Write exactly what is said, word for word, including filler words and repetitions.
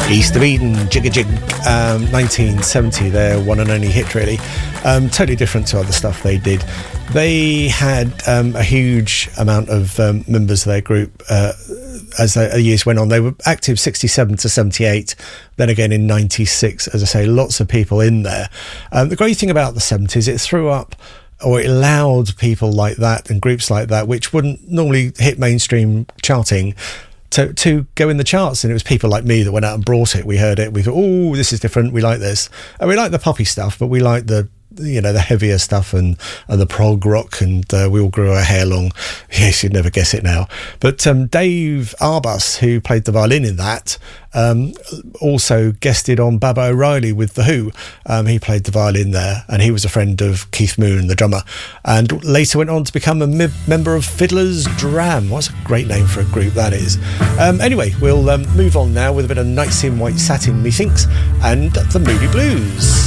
East of Eden, Jigga Jig, um, nineteen seventy, their one and only hit, really. Um, totally different to other stuff they did. They had um, a huge amount of um, members of their group uh, as the years went on. They were active sixty-seven to seventy-eight, then again in ninety-six, as I say, lots of people in there. Um, the great thing about the seventies, it threw up, or it allowed people like that and groups like that, which wouldn't normally hit mainstream charting, to to go in the charts. And it was people like me that went out and brought it. We heard it, we thought, oh, this is different, we like this. And we like the poppy stuff, but we like the, you know, the heavier stuff and, and the prog rock, and uh, we all grew our hair long. Yes, you'd never guess it now. But um, Dave Arbus, who played the violin in that, um, also guested on Baba O'Reilly with The Who. Um, he played the violin there, and he was a friend of Keith Moon, the drummer, and later went on to become a mi- member of Fiddler's Dram. What's a great name for a group that is. Um, anyway, we'll um, move on now with a bit of Nights in White Satin, methinks, and The Moody Blues.